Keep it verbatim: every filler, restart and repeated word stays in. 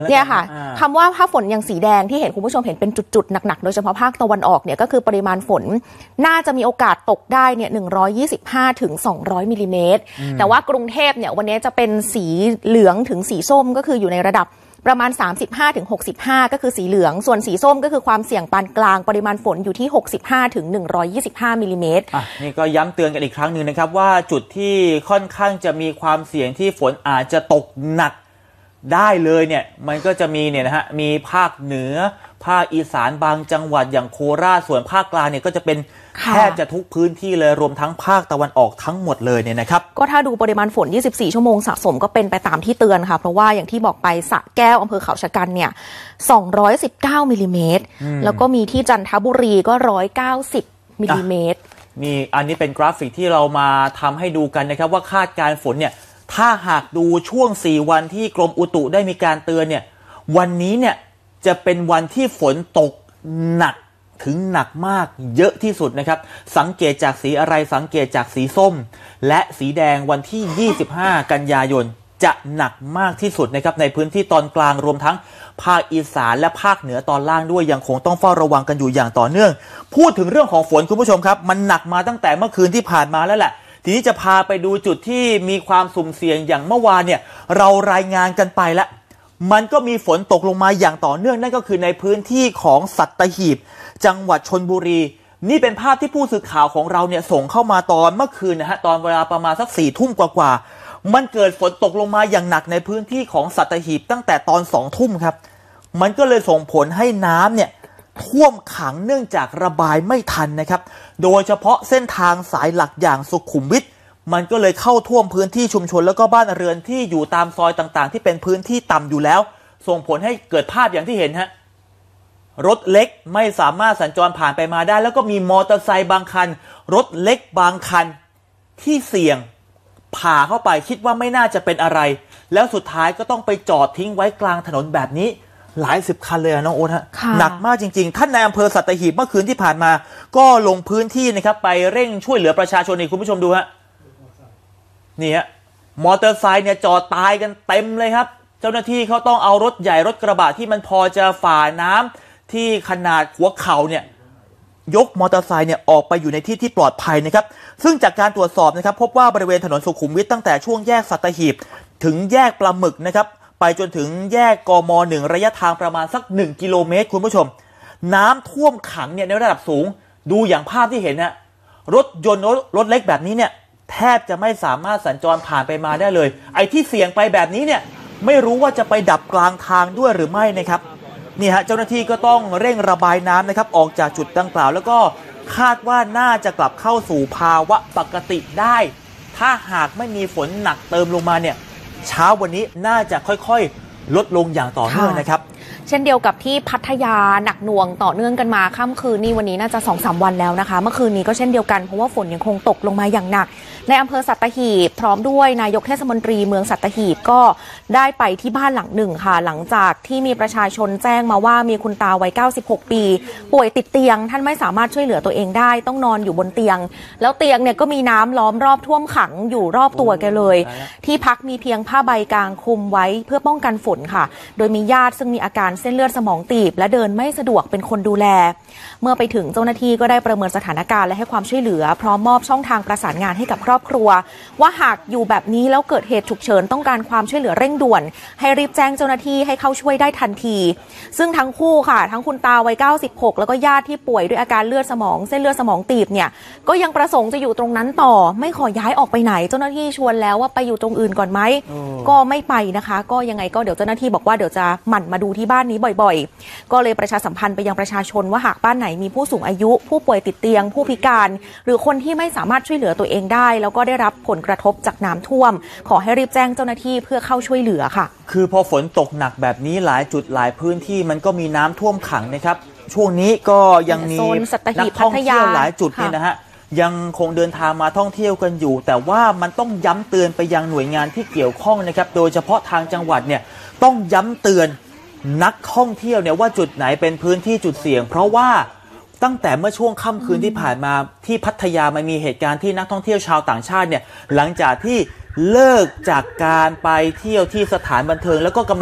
เนี่ยค่ะคำว่าภาพฝนอย่างสีแดงที่เห็นคุณผู้ชมเห็นเป็นจุดๆหนักๆโดยเฉพาะภาคตะวันออกเนี่ยก็คือปริมาณฝนน่าจะมีโอกาสตกได้เนี่ยหนึ่งร้อยยี่สิบห้าถึงสองร้อยมิลลิเมตรแต่ว่ากรุงเทพเนี่ยวันนี้จะเป็นสีเหลืองถึงสีส้มก็คืออยู่ในระดับประมาณ สามสิบห้าถึงหกสิบห้า ก็คือสีเหลืองส่วนสีส้มก็คือความเสี่ยงปานกลางปริมาณฝนอยู่ที่หกสิบห้าถึงหนึ่งร้อยยี่สิบห้ามิลลิเมตรอ่ะนี่ก็ย้ำเตือนกันอีกครั้งหนึ่งนะครับว่าจุดที่ค่อนข้างจะมีความเสี่ยงที่ฝนอาจจะตกหนักได้เลยเนี่ยมันก็จะมีเนี่ยนะฮะมีภาคเหนือภาคอีสานบางจังหวัดอย่างโคราชส่วนภาคกลางเนี่ยก็จะเป็นแทบจะทุกพื้นที่เลยรวมทั้งภาคตะวันออกทั้งหมดเลยเนี่ยนะครับก็ถ้าดูปริมาณฝนยี่สิบสี่ชั่วโมงสะสมก็เป็นไปตามที่เตือนค่ะเพราะว่าอย่างที่บอกไปสระแก้วอำเภอเขาชะกันเนี่ยสองร้อยสิบเก้ามิลลิเมตรแล้วก็มีที่จันทบุรีก็หนึ่งร้อยเก้าสิบมิลลิเมตรนี่อันนี้เป็นกราฟิกที่เรามาทำให้ดูกันนะครับว่าคาดการณ์ฝนเนี่ยถ้าหากดูช่วงสี่วันที่กรมอุตุได้มีการเตือนเนี่ยวันนี้เนี่ยจะเป็นวันที่ฝนตกหนักถึงหนักมากเยอะที่สุดนะครับสังเกตจากสีอะไรสังเกตจากสีส้มและสีแดงวันที่ยี่สิบห้ากันยายนจะหนักมากที่สุดนะครับในพื้นที่ตอนกลางรวมทั้งภาคอีสานและภาคเหนือตอนล่างด้วยยังคงต้องเฝ้าระวังกันอยู่อย่างต่อเนื่องพูดถึงเรื่องของฝนคุณผู้ชมครับมันหนักมาตั้งแต่เมื่อคืนที่ผ่านมาแล้วแหละทีนี้จะพาไปดูจุดที่มีความสุ่มเสี่ยงอย่างเมื่อวานเนี่ยเรารายงานกันไปแล้วมันก็มีฝนตกลงมาอย่างต่อเนื่องนั่นก็คือในพื้นที่ของสัตหีบจังหวัดชลบุรีนี่เป็นภาพที่ผู้สื่อข่าวของเราเนี่ยส่งเข้ามาตอนเมื่อคืนนะฮะตอนเวลาประมาณสักสี่ทุ่มกว่าๆมันเกิดฝนตกลงมาอย่างหนักในพื้นที่ของสัตหีบตั้งแต่ตอนสองทุ่มครับมันก็เลยส่งผลให้น้ำเนี่ยท่วมขังเนื่องจากระบายไม่ทันนะครับโดยเฉพาะเส้นทางสายหลักอย่างสุขุมวิทมันก็เลยเข้าท่วมพื้นที่ชุมชนแล้วก็บ้านเรือนที่อยู่ตามซอยต่างๆที่เป็นพื้นที่ต่ำอยู่แล้วส่งผลให้เกิดภาพอย่างที่เห็นฮะรถเล็กไม่สามารถสัญจรผ่านไปมาได้แล้วก็มีมอเตอร์ไซค์บางคันรถเล็กบางคันที่เสี่ยงผ่าเข้าไปคิดว่าไม่น่าจะเป็นอะไรแล้วสุดท้ายก็ต้องไปจอดทิ้งไว้กลางถนนแบบนี้หลายสิบคันเลยน้องโอ๊ตฮะหนักมากจริงๆท่านนายอำเภอสัตหีบเมื่อคืนที่ผ่านมาก็ลงพื้นที่นะครับไปเร่งช่วยเหลือประชาชนนี่คุณผู้ชมดูฮะนี่ฮะมอเตอร์ไซค์เนี่ยจอดตายกันเต็มเลยครับเจ้าหน้าที่เขาต้องเอารถใหญ่รถกระบะที่มันพอจะฝ่าน้ำที่ขนาดหัวเข่าเนี่ยยกมอเตอร์ไซค์เนี่ยออกไปอยู่ในที่ที่ปลอดภัยนะครับซึ่งจากการตรวจสอบนะครับพบว่าบริเวณถนนสุขุมวิทตั้งแต่ช่วงแยกสัตหีบถึงแยกปลาหมึกนะครับไปจนถึงแยกกมหนึ่งระยะทางประมาณสักหนึ่งกิโลเมตรคุณผู้ชมน้ำท่วมขังเนี่ยในระดับสูงดูอย่างภาพที่เห็นฮะรถยนต์รถเล็กแบบนี้เนี่ยแทบจะไม่สามารถสัญจรผ่านไปมาได้เลยไอ้ที่เสี่ยงไปแบบนี้เนี่ยไม่รู้ว่าจะไปดับกลางทางด้วยหรือไม่นะครับนี่ฮะเจ้าหน้าที่ก็ต้องเร่งระบายน้ำนะครับออกจากจุดดังกล่าวแล้วก็คาดว่าน่าจะกลับเข้าสู่ภาวะปกติได้ถ้าหากไม่มีฝนหนักเติมลงมาเนี่ยเช้าวันนี้น่าจะค่อยๆลดลงอย่างต่อเนื่องนะครับเช่นเดียวกับที่พัทยาหนักหน่วงต่อเนื่องกันมาค่ำคืนนี่วันนี้น่าจะ สองถึงสาม วันแล้วนะคะเมื่อคืนนี้ก็เช่นเดียวกันเพราะว่าฝนยังคงตกลงมาอย่างหนักในอำเภอสัตหีบพร้อมด้วยนายกเทศมนตรีเมืองสัตหีบก็ได้ไปที่บ้านหลังหนึ่งค่ะหลังจากที่มีประชาชนแจ้งมาว่ามีคุณตาวัยเก้าสิบหกปีป่วยติดเตียงท่านไม่สามารถช่วยเหลือตัวเองได้ต้องนอนอยู่บนเตียงแล้วเตียงเนี่ยก็มีน้ำล้อมรอบท่วมขังอยู่รอบตัวแกเลยที่พักมีเพียงผ้าใบกางคลุมไว้เพื่อป้องกันฝนค่ะโดยมีญาติซึ่งมีอาการเส้นเลือดสมองตีบและเดินไม่สะดวกเป็นคนดูแลเมื่อไปถึงเจ้าหน้าที่ก็ได้ประเมินสถานการณ์และให้ความช่วยเหลือพร้อมมอบช่องทางประสานงานให้กับครอบครัวว่าหากอยู่แบบนี้แล้วเกิดเหตุฉุกเฉินต้องการความช่วยเหลือเร่งด่วนให้รีบแจ้งเจ้าหน้าที่ให้เข้าช่วยได้ทันทีซึ่งทั้งคู่ค่ะทั้งคุณตาวัยเก้าสิบหกแล้วก็ญาติที่ป่วยด้วยอาการเลือดสมองเส้นเลือดสมองตีบเนี่ยก็ยังประสงค์จะอยู่ตรงนั้นต่อไม่ขอย้ายออกไปไหนเจ้าหน้าที่ชวนแล้วว่าไปอยู่ตรงอื่นก่อนไหมก็ไม่ไปนะคะก็ยังไงก็เดี๋ยวเจ้าหน้าที่บอกว่าเดี๋ยวจะหมั่นมาดูที่บ้านนี้บ่อยๆก็เลยประชาสัมพันธ์ไปยังประชาชนว่าหากบ้านไหนมีผู้สูงอายุผู้ป่วยติดเตียงผู้พิการหรือคนที่ไม่สามารถช่วยเหลือตัวเองได้แล้วก็ได้รับผลกระทบจากน้ำท่วมขอให้รีบแจ้งเจ้าหน้าที่เพื่อเข้าช่วยเหลือค่ะคือพอฝนตกหนักแบบนี้หลายจุดหลายพื้นที่มันก็มีน้ำท่วมขังนะครับช่วงนี้ก็ยังมีนักท่องเที่ยวหลายจุดนี่นะฮะยังคงเดินทางมาท่องเที่ยวกันอยู่แต่ว่ามันต้องย้ำเตือนไปยังหน่วยงานที่เกี่ยวข้องนะครับโดยเฉพาะทางจังหวัดเนี่ยต้องย้ำเตือนนักท่องเที่ยวเนี่ยว่าจุดไหนเป็นพื้นที่จุดเสี่ยงเพราะว่าตั้งแต่เมื่อช่วงค่ำคืนที่ผ่านมาที่พัทยามันมีเหตุการณ์ที่นักท่องเที่ยวชาวต่างชาติเนี่ยหลังจากที่เลิกจากการไปเที่ยวที่สถานบันเทิงแล้วก็กำลัง